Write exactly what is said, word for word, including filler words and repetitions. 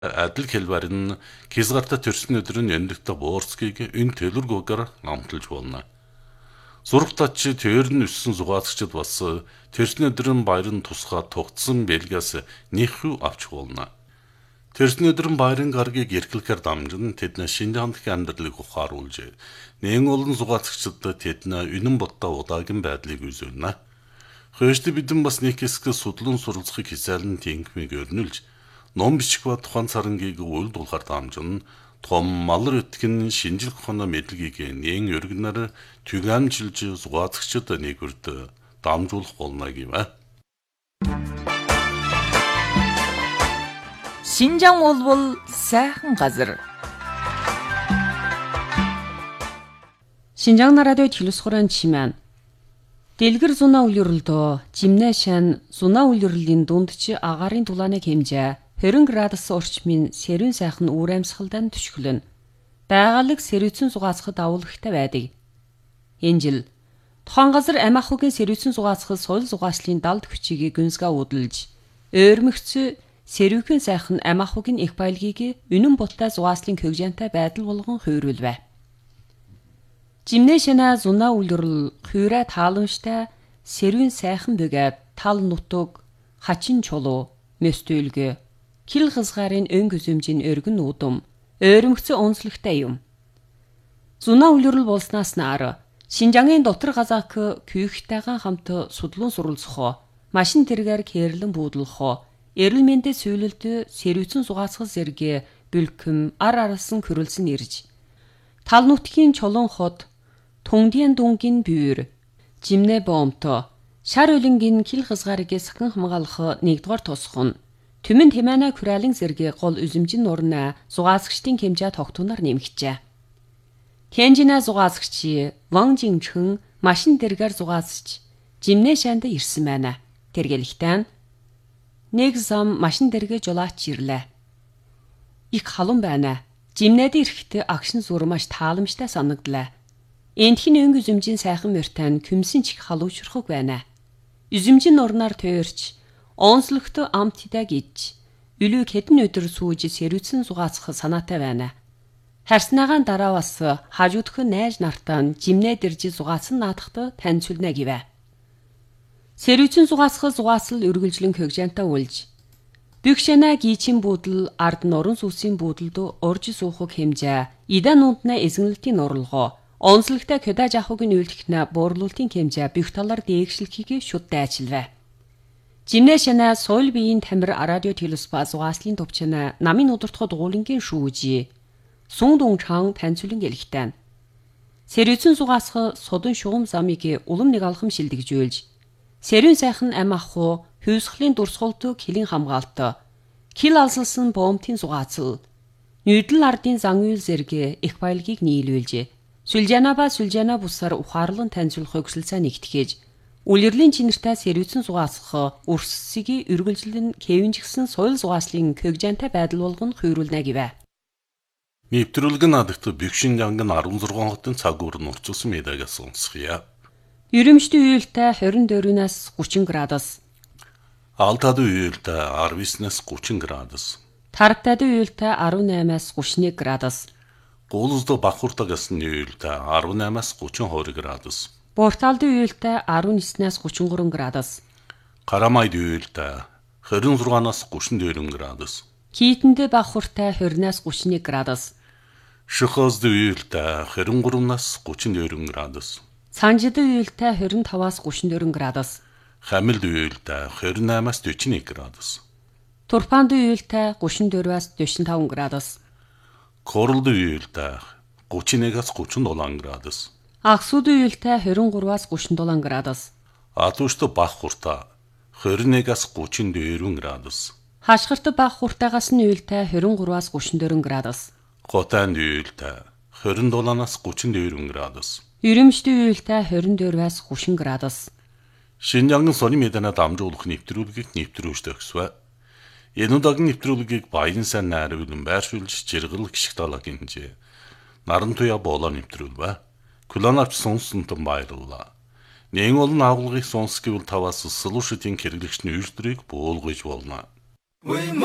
Адил хэлбэрийн хязгаартай төрсөн өдөр нь өндөгтэй буурцгийг энэ төлөвлөгөөгөөр амталж болно. Зургатч тэр нь өссөн зугаацчид бас төрсөн өдөр нь баярын тусгай тугдсан бэлгээс нэхүү авч болно. Төрсөн өдөр нь баярын гаргийг эрхлэхээр дамжин тэдний Шинжаан дахин амьдралыг ухааруулж, нэгэн олон зугаацчид тэдний үнэн бодтой удаагийн байдлыг үзүүлнэ. Хөөжлө бидэн бас нэг хэсэг судлан суралцахыг хичээлэн тэнхмийг өрнүүлж, ном бичих ба тухайн царангийг үйл дуулахаар дамжин, том малар өтгөн шинжлэх ухааны мэдлэгийг нэгэн өргөнөөр түгээмжилж зугаацчид нэгүрд дамжуулах болно гэвэ. Шинжаан болбол сайхан газар. Шинжаан радио телевизхорон чимэн. Дэлгэр зунаа үлрэлдөө жимнэ шан зунаа үлрэлийн дунд чи агарын дулааныг хэмжээ двадцать градус орчмын сэрүүн сайхан үр амьсгалдан түшгэлэн. Байгалыг сэрүүцэн зугаацахад авуулгатай байдаг. Энэ жил тухайн газар амь ахуйн сэрүүцэн зугаацахад соёл зугаачлалын далд хүчийг гүнзгээ удалж, ойрмөгц сэрүүхэн сайхан амь ахуйн их баялагийг үнэн буттай зугааслын хөгжөөнтэй байдал болгон хувируулвэ. Жимнэ шана зунаа үлрэл хуурай тааламжтай сэрүүн сайхан бөгөөд тал нутаг хачин чулуу мэстүүлгэ кил хязгаарын өн гүзэмжийн өргөн нүүдэм ойрмөгц онцлогтой юм. Зунаа үлрэл болснаас нар Шинжаангийн дотор газаак күйхтэйгэн хамт судлан суралцах, машин тэргээр кэрлэн буудлах, эрэл мэндэд сүйлэлд сэрүүцэн зугаацах зэрэг бүлхэм ар аралсан хөрөлсөн ирж. Тал нутгийн чулуун хот, тунгдийн дүнгийн бүйр, жимнэ бомто, шар үлэнгийн кил хязгаарыг сахин хамгаалах нэгдүгээр тусах нь түмэн тэмээнэ хүрээлэн зэрэг гол үзэмжин нурна зугаацагчдын хэмжээ тогтунаар нэмэгчээ. Кенжинэ зугаацагчи Ван Жинчхэн машин дэргээр зугаацч жимнэ шанд ирсэн байна. Тэргэлхтэн нэг зам машин дэргээ жолооч ирлээ. Их халуун байна. Жимнэд ирэхдээ агшин зүр маш тааламжтай санагдлаа. Эндхийн өнгө үзэмжийн сайхан мөртэн күмсэн чих халуучрахг байна. Үзэмжин нурнаар тойрч онцлогт амттай гэж үлүү хэдэн өдөр сүүж сэрүүцэн зугаацах санаатай байна. Харснагаан дараа бас хажуудах найз нартаа жимнэ дэрж зугаацсан наадахт танилцуулна гэвэ. Сэрүүцэн зугаацах зугаацал үргэлжлэн хөгжөөнтэй үлж. Бюкшана гичин буудал ард нуран сүсийн буудалд урж суухыг хэмжээ. Идан нүнднэ эзэнлэлтийн нурлгоо. Онцлогтой кодаж ахуйг нь үйлдэхнэ буурлуултын хэмжээ бүх талаар дээгшлэхийг шүд дайчилвэ. Жимнэ шана соёл биеийн тамир радио телеспа зугааслын төвчнэ намын удирдах дугуулингийн шүүжи. Сун Дунгчан танилцуулан гэлхтэн. Сэрүүцэн зугаасах содон шугам замыг улам нэг алхам шилдэгжүүлж, сэрүүн сайхан амь ахуй, хүйсхлийн дурсгалт килийн хамгаалт, кил алсалсан бомтын зугаацал, нүүдэл ардын зан үйл зэрэг их баялагийг нийлүүлж, сүлжэна ба сүлжэна бусаар ухаарлан танилцуулах өгсөлцөө нэгтгэж, үлрэлийн чинэртэй сэрүүцэн зугаасах өрсөсгийг үргэлжлэн кевинжгсэн соёл зугааслын хөгжөөнтэй байдал болгон хувируулна гэвэ. Нэвтрүүлэг надагт Бюкшинжаангийн арван зургаан хотын цаг үр нурцсан мэдаагаас сонсхийа. Ерөмшдийн үеэлтэй двадцать четыре-аас тридцать градус. Алтад үеэлтэй двадцать девять-аас тридцать градус. Тарагтад үеэлтэй деснь-аас тридцать один градус. Гуулсд Бахуртагаас үеэлтэй двадцать восемь-аас тридцать градус. Борталд үеэлтэй деснь-аас тридцать три градус. Карамайд үеэлтэй двадцать шесть-аас тридцать четыре градус. Киитэнд Бахуртай двадцать-аас тридцать один градус. Шөхөөсд үеэлтэй двадцать три-аас тридцать четыре градус. Санжид үеэлтэй двадцать пять-аас тридцать четыре градус. Хамилд үеэлтэй двадцать восемь-аас сорок один градус. Турпанд үеэлтэй тридцать четыре-аас сорок пять градус. Королд үеэлтэй тридцать один-аас тридцать семь градус. Аксуд үеэлтэй двадцать три-аас тридцать семь градус. Атушд Бахурта двадцать один-аас тридцать четыре градус. Хашгирт Бахуртагаас нь үеэлтэй двадцать три-аас тридцать четыре градус. Хотанд үеэлтэй двадцать семь-аас тридцать четыре градус. Ерөмшд үеэлтэй двадцать четыре-аас тридцать градус. Шинжаангийн сони мэдэнэ дамжуулах нэвтрүүлгийг нэвтрүүлж төгсвэ. Энэ удаагийн нэвтрүүлгийг Баян сайн найруулан байршуулж жиргэл гიშг далаагийн хинжээ. Наран туяа боолоо нэвтрүүлвэ. Куланавч сонсонтон баярлалаа. Нэгэн олон агуулгыг сонс гэвэл таваас сэлүүшитийн хэрэглэгчний үйлдвэрийг буулгаж болно.